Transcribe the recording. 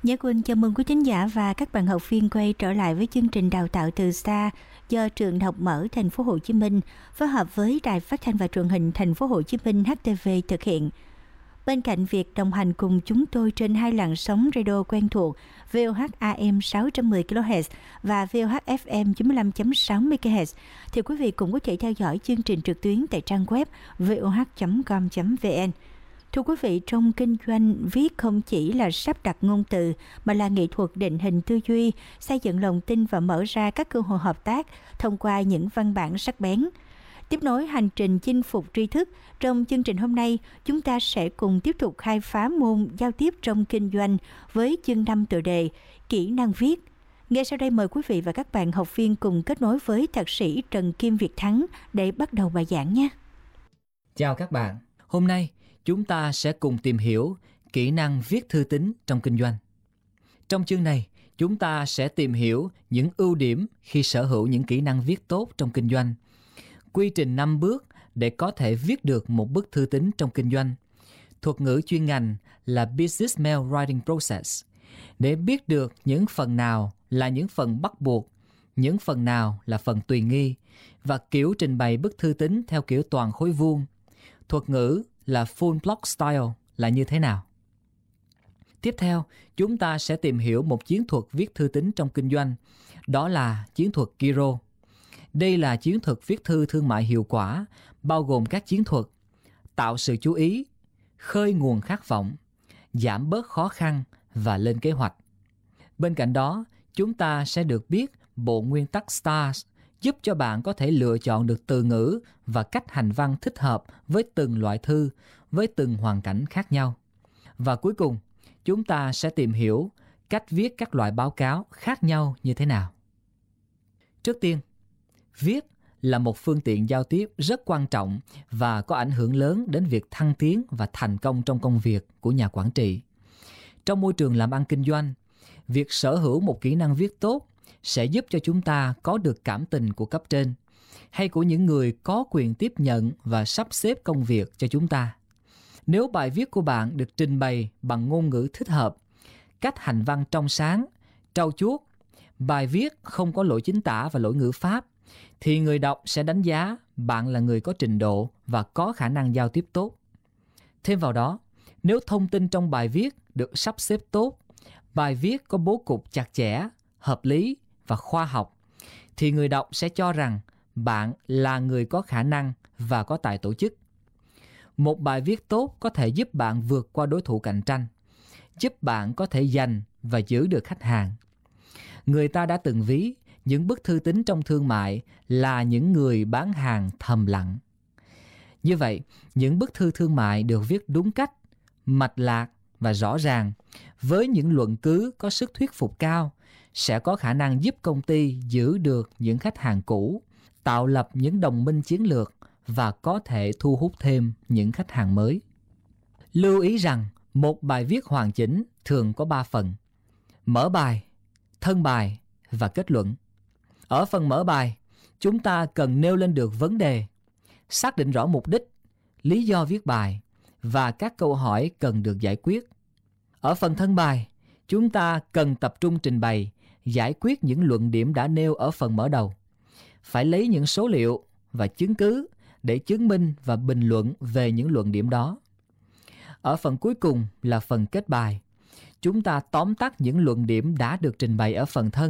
Nhã Quỳnh chào mừng quý thính giả và các bạn học viên quay trở lại với chương trình đào tạo từ xa do Trường Đại học Mở Thành phố Hồ Chí Minh phối hợp với Đài Phát thanh và Truyền hình Thành phố Hồ Chí Minh HTV thực hiện. Bên cạnh việc đồng hành cùng chúng tôi trên hai làn sóng radio quen thuộc VOH AM 610 kHz và VOH FM 95.6 MHz, thì quý vị cũng có thể theo dõi chương trình trực tuyến tại trang web voh.com.vn. Thưa quý vị, trong kinh doanh, viết không chỉ là sắp đặt ngôn từ mà là nghệ thuật định hình tư duy, xây dựng lòng tin và mở ra các cơ hội hợp tác thông qua những văn bản sắc bén. Tiếp nối hành trình chinh phục tri thức, trong chương trình hôm nay, chúng ta sẽ cùng tiếp tục khai phá môn giao tiếp trong kinh doanh với chương 5 tựa đề Kỹ năng viết. Ngay sau đây mời quý vị và các bạn học viên cùng kết nối với thạc sĩ Trần Kim Việt Thắng để bắt đầu bài giảng nhé. Chào các bạn, hôm nay chúng ta sẽ cùng tìm hiểu kỹ năng viết thư tín trong kinh doanh. Trong chương này, chúng ta sẽ tìm hiểu những ưu điểm khi sở hữu những kỹ năng viết tốt trong kinh doanh, quy trình 5 bước để có thể viết được một bức thư tín trong kinh doanh, thuật ngữ chuyên ngành là Business Mail Writing Process, để biết được những phần nào là những phần bắt buộc, những phần nào là phần tùy nghi, và kiểu trình bày bức thư tín theo kiểu toàn khối vuông, thuật ngữ là full block style là như thế nào. Tiếp theo, chúng ta sẽ tìm hiểu một chiến thuật viết thư tín trong kinh doanh, đó là chiến thuật Kiro. Đây là chiến thuật viết thư thương mại hiệu quả, bao gồm các chiến thuật tạo sự chú ý, khơi nguồn khát vọng, giảm bớt khó khăn và lên kế hoạch. Bên cạnh đó, chúng ta sẽ được biết bộ nguyên tắc STARS giúp cho bạn có thể lựa chọn được từ ngữ và cách hành văn thích hợp với từng loại thư, với từng hoàn cảnh khác nhau. Và cuối cùng, chúng ta sẽ tìm hiểu cách viết các loại báo cáo khác nhau như thế nào. Trước tiên, viết là một phương tiện giao tiếp rất quan trọng và có ảnh hưởng lớn đến việc thăng tiến và thành công trong công việc của nhà quản trị. Trong môi trường làm ăn kinh doanh, việc sở hữu một kỹ năng viết tốt sẽ giúp cho chúng ta có được cảm tình của cấp trên hay của những người có quyền tiếp nhận và sắp xếp công việc cho chúng ta. Nếu bài viết của bạn được trình bày bằng ngôn ngữ thích hợp, cách hành văn trong sáng, trau chuốt, bài viết không có lỗi chính tả và lỗi ngữ pháp, thì người đọc sẽ đánh giá bạn là người có trình độ và có khả năng giao tiếp tốt. Thêm vào đó, nếu thông tin trong bài viết được sắp xếp tốt, bài viết có bố cục chặt chẽ, hợp lý và khoa học, thì người đọc sẽ cho rằng bạn là người có khả năng và có tài tổ chức. Một bài viết tốt có thể giúp bạn vượt qua đối thủ cạnh tranh, giúp bạn có thể giành và giữ được khách hàng. Người ta đã từng ví những bức thư tín trong thương mại là những người bán hàng thầm lặng. Như vậy, những bức thư thương mại được viết đúng cách, mạch lạc và rõ ràng, với những luận cứ có sức thuyết phục cao, sẽ có khả năng giúp công ty giữ được những khách hàng cũ, tạo lập những đồng minh chiến lược và có thể thu hút thêm những khách hàng mới. Lưu ý rằng, một bài viết hoàn chỉnh thường có 3 phần: mở bài, thân bài và kết luận. Ở phần mở bài, chúng ta cần nêu lên được vấn đề, xác định rõ mục đích, lý do viết bài và các câu hỏi cần được giải quyết. Ở phần thân bài, chúng ta cần tập trung trình bày, giải quyết những luận điểm đã nêu ở phần mở đầu. Phải lấy những số liệu và chứng cứ để chứng minh và bình luận về những luận điểm đó. Ở phần cuối cùng là phần kết bài. Chúng ta tóm tắt những luận điểm đã được trình bày ở phần thân